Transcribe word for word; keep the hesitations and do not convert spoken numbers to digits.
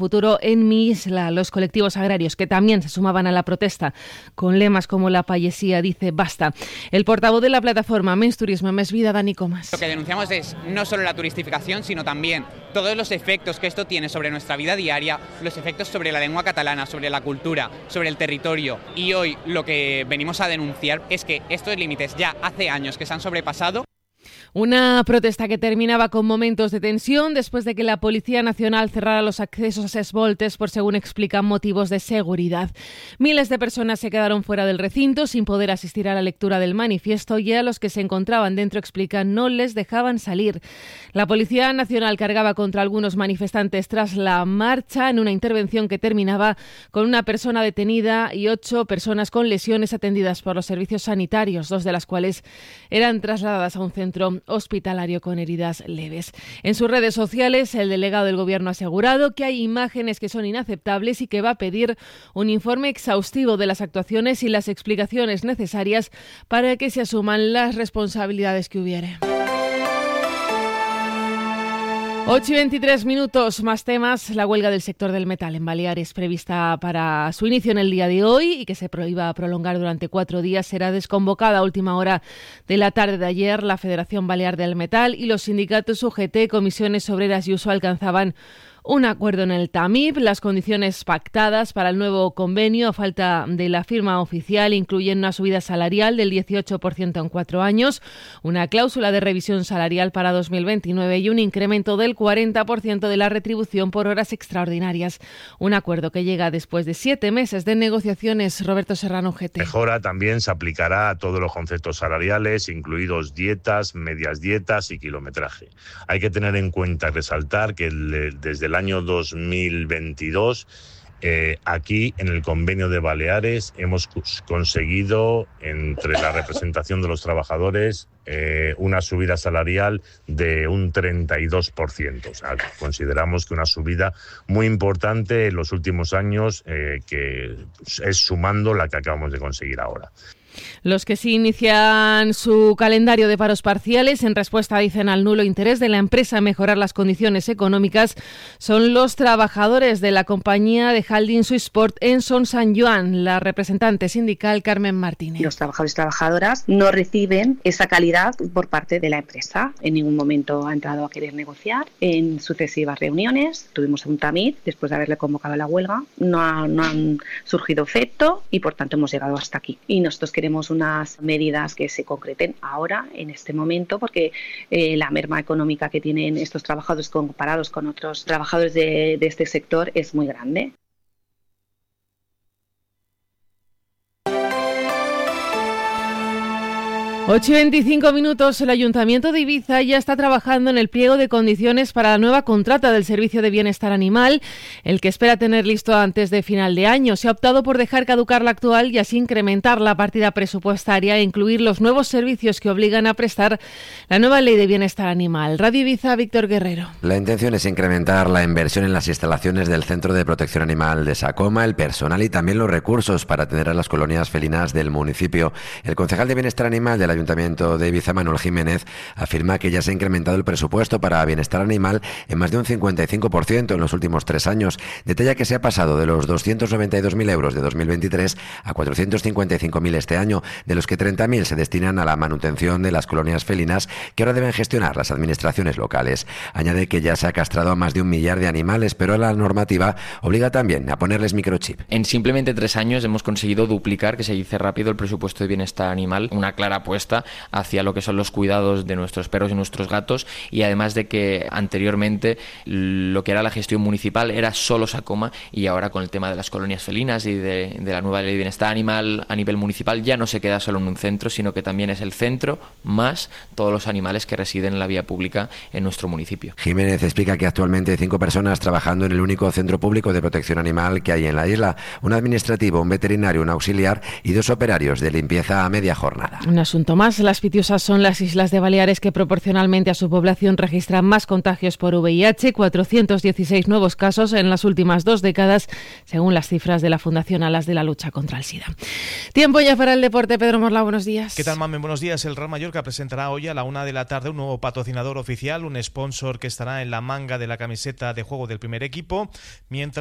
Futuro en mi isla. Los colectivos agrarios que también se sumaban a la protesta con lemas como la payesía dice basta. El portavoz de la plataforma Més Turisme, Més Vida, Dani Comas. Lo que denunciamos es no solo la turistificación, sino también todos los efectos que esto tiene sobre nuestra vida diaria, los efectos sobre la lengua catalana, sobre la cultura, sobre el territorio. Y hoy lo que venimos a denunciar es que estos límites ya hace años que se han sobrepasado. Una protesta que terminaba con momentos de tensión después de que la Policía Nacional cerrara los accesos a Ses Voltes por, según explican, motivos de seguridad. Miles de personas se quedaron fuera del recinto sin poder asistir a la lectura del manifiesto y a los que se encontraban dentro, explican, no les dejaban salir. La Policía Nacional cargaba contra algunos manifestantes tras la marcha en una intervención que terminaba con una persona detenida y ocho personas con lesiones atendidas por los servicios sanitarios, dos de las cuales eran trasladadas a un centro hospitalario con heridas leves. En sus redes sociales, el delegado del Gobierno ha asegurado que hay imágenes que son inaceptables y que va a pedir un informe exhaustivo de las actuaciones y las explicaciones necesarias para que se asuman las responsabilidades que hubiere. ocho y veintitrés minutos, más temas. La huelga del sector del metal en Baleares, prevista para su inicio en el día de hoy y que se iba a prolongar durante cuatro días, será desconvocada a última hora de la tarde de ayer. La Federación Balear del Metal y los sindicatos U G T, Comisiones Obreras y U S O alcanzaban un acuerdo en el TAMIP. Las condiciones pactadas para el nuevo convenio, a falta de la firma oficial, incluyen una subida salarial del dieciocho por ciento en cuatro años, una cláusula de revisión salarial para dos mil veintinueve y un incremento del cuarenta por ciento de la retribución por horas extraordinarias. Un acuerdo que llega después de siete meses de negociaciones. Roberto Serrano, U G T. Mejora también se aplicará a todos los conceptos salariales, incluidos dietas, medias dietas y kilometraje. Hay que tener en cuenta y resaltar que el, desde el año dos mil veintidós, eh, aquí en el convenio de Baleares hemos conseguido, entre la representación de los trabajadores, eh, una subida salarial de un treinta y dos por ciento. O sea, consideramos que una subida muy importante en los últimos años, eh, que es sumando la que acabamos de conseguir ahora. Los que sí inician su calendario de paros parciales en respuesta, dicen, al nulo interés de la empresa en mejorar las condiciones económicas son los trabajadores de la compañía de Haldin Swissport en Son Sant Joan. La representante sindical Carmen Martínez. Los trabajadores y trabajadoras no reciben esa calidad por parte de la empresa. En ningún momento ha entrado a querer negociar. En sucesivas reuniones tuvimos un TAMIP después de haberle convocado a la huelga. No, ha, no han surgido efecto y por tanto hemos llegado hasta aquí. Y nosotros queremos unas medidas que se concreten ahora, en este momento, porque eh, la merma económica que tienen estos trabajadores comparados con otros trabajadores de, de este sector es muy grande. ocho y veinticinco minutos. El Ayuntamiento de Ibiza ya está trabajando en el pliego de condiciones para la nueva contrata del Servicio de Bienestar Animal, el que espera tener listo antes de final de año. Se ha optado por dejar caducar la actual y así incrementar la partida presupuestaria e incluir los nuevos servicios que obligan a prestar la nueva Ley de Bienestar Animal. Radio Ibiza, Víctor Guerrero. La intención es incrementar la inversión en las instalaciones del Centro de Protección Animal de Sacoma, el personal y también los recursos para atender a las colonias felinas del municipio. El concejal de Bienestar Animal del Ayuntamiento de Ibiza, Manuel Jiménez, afirma que ya se ha incrementado el presupuesto para bienestar animal en más de un cincuenta y cinco por ciento en los últimos tres años. Detalla que se ha pasado de los doscientos noventa y dos mil euros de dos mil veintitrés a cuatrocientos cincuenta y cinco mil este año, de los que treinta mil se destinan a la manutención de las colonias felinas que ahora deben gestionar las administraciones locales. Añade que ya se ha castrado a más de un millar de animales, pero la normativa obliga también a ponerles microchip. En simplemente tres años hemos conseguido duplicar, que se dice rápido, el presupuesto de bienestar animal, una clara apuesta hacia lo que son los cuidados de nuestros perros y nuestros gatos, y además de que anteriormente lo que era la gestión municipal era solo Sacoma, y ahora con el tema de las colonias felinas y de, de la nueva Ley de Bienestar Animal a nivel municipal ya no se queda solo en un centro, sino que también es el centro más todos los animales que residen en la vía pública en nuestro municipio. Jiménez explica que actualmente hay cinco personas trabajando en el único centro público de protección animal que hay en la isla, un administrativo, un veterinario, un auxiliar y dos operarios de limpieza a media jornada. Un asunto dato más. Las Pitiusas son las islas de Baleares que proporcionalmente a su población registran más contagios por V I H, cuatrocientos dieciséis nuevos casos en las últimas dos décadas, según las cifras de la Fundación Alas de la Lucha contra el SIDA. Tiempo ya para el deporte. Pedro Morla, buenos días. ¿Qué tal, Mamen? Buenos días. El Real Mallorca presentará hoy a la una de la tarde un nuevo patrocinador oficial, un sponsor que estará en la manga de la camiseta de juego del primer equipo, mientras